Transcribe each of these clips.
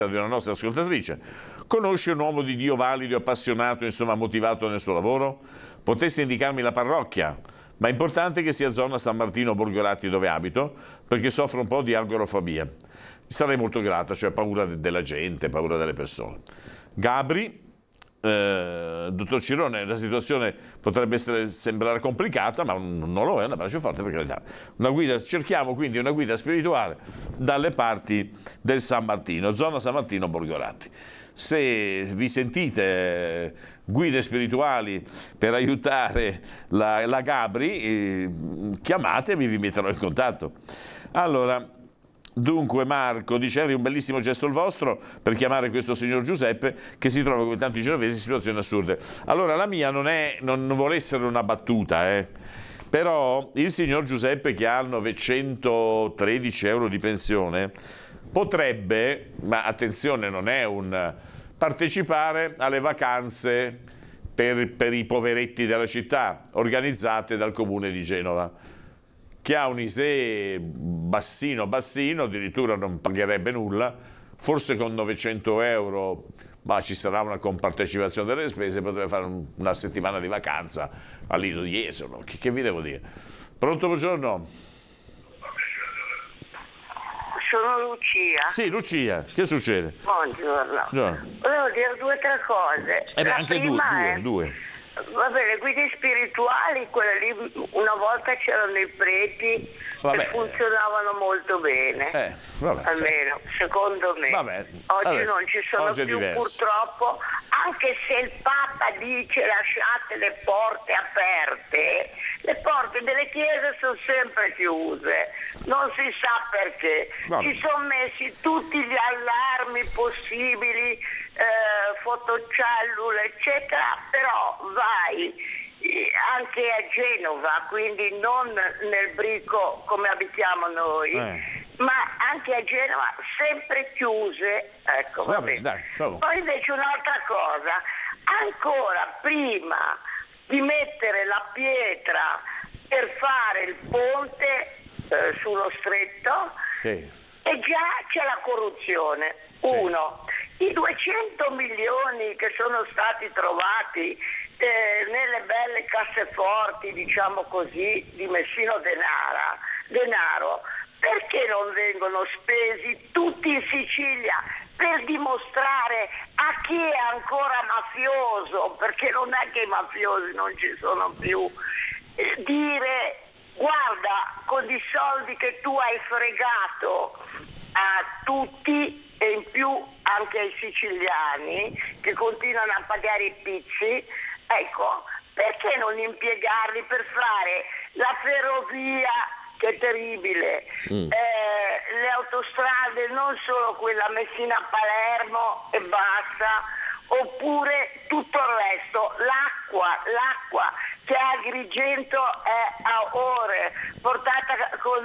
di una nostra ascoltatrice. Conosce un uomo di Dio valido, appassionato, insomma motivato nel suo lavoro? Potesse indicarmi la parrocchia, ma è importante che sia zona San Martino Borgolatti dove abito, perché soffro un po' di agorafobia. Sarei molto grato, cioè paura della gente, paura delle persone. Gabri, dottor Cirone, la situazione potrebbe sembrare complicata, ma non lo è, un abbraccio forte per carità. Cerchiamo quindi una guida spirituale dalle parti del San Martino, zona San Martino Borgolatti. Se vi sentite guide spirituali per aiutare la Gabri, chiamatemi, vi metterò in contatto. Allora, dunque Marco dice: è un bellissimo gesto il vostro per chiamare questo signor Giuseppe che si trova come tanti genovesi in situazioni assurde. Allora la mia non vuole essere una battuta, però il signor Giuseppe, che ha 913 euro di pensione, potrebbe, ma attenzione, non è partecipare alle vacanze per i poveretti della città organizzate dal comune di Genova, che ha un ISEE bassino, addirittura non pagherebbe nulla, forse con 900 euro, ma ci sarà una compartecipazione delle spese, potrebbe fare una settimana di vacanza a Lido di Jesolo. Che vi devo dire? Pronto, buongiorno? Sono Lucia. Sì, Lucia, che succede? Buongiorno. Buongiorno. Volevo dire due o tre cose. Anche due. Vabbè, le guide spirituali, quelle lì, una volta c'erano i preti e funzionavano molto bene, almeno secondo me. Oggi adesso, non ci sono più, purtroppo, anche se il Papa dice lasciate le porte aperte, le porte delle chiese sono sempre chiuse, non si sa perché. Ci sono messi tutti gli allarmi possibili, fotocellule eccetera, però vai anche a Genova, quindi non nel Brico come abitiamo noi, ma anche a Genova sempre chiuse, ecco, va bene. Poi invece un'altra cosa, ancora prima di mettere la pietra per fare il ponte sullo stretto, e già c'è la corruzione. Uno, i 200 milioni che sono stati trovati nelle belle casseforti, diciamo così, di Messino Denaro, perché non vengono spesi tutti in Sicilia per dimostrare a chi è ancora mafioso, perché non è che i mafiosi non ci sono più, dire guarda, con i soldi che tu hai fregato a tutti e in più anche ai siciliani che continuano a pagare i pizzi, ecco, perché non impiegarli per fare la ferrovia, che è terribile, le autostrade, non solo quella Messina-Palermo e basta, oppure tutto il resto, l'acqua che a Agrigento è a ore, portata con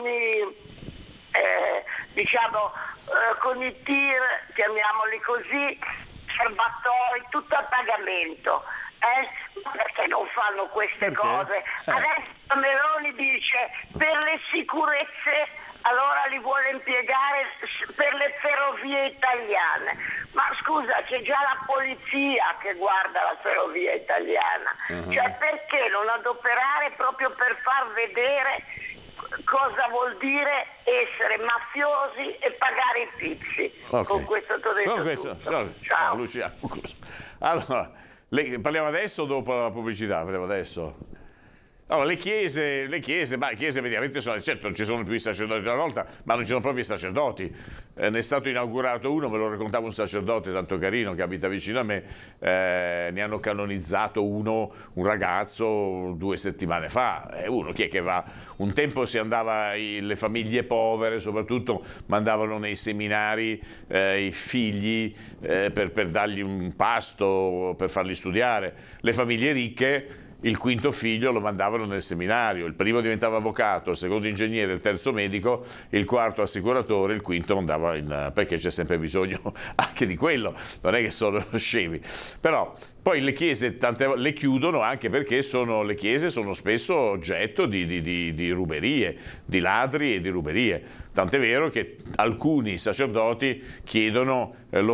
con i tir, chiamiamoli così, serbatoi, tutto a pagamento. Perché non fanno queste cose? Adesso Meloni dice per le sicurezze, allora li vuole impiegare per le ferrovie italiane. Ma scusa, c'è già la polizia che guarda la ferrovia italiana. Cioè, perché non adoperare proprio per far vedere cosa vuol dire essere mafiosi e pagare i pizzi? Con questo t'ho detto tutto. Ciao. Lucia. Allora, parliamo adesso o dopo la pubblicità? Parliamo adesso. Allora, le chiese, mediamente sono, certo non ci sono più i sacerdoti di una volta, ma non ci sono proprio i sacerdoti. Ne è stato inaugurato uno, me lo raccontava un sacerdote tanto carino che abita vicino a me, ne hanno canonizzato uno, un ragazzo 2 settimane fa. Uno chi è che va? Un tempo si andava, le famiglie povere soprattutto mandavano nei seminari i figli per dargli un pasto, per farli studiare. Le famiglie ricche il quinto figlio lo mandavano nel seminario, il primo diventava avvocato, il secondo ingegnere, il terzo medico, il quarto assicuratore, il quinto andava perché c'è sempre bisogno anche di quello, non è che sono scemi. Però poi le chiese le chiudono anche perché le chiese sono spesso oggetto di ruberie, di ladri e di ruberie. Tant'è vero che alcuni sacerdoti chiedono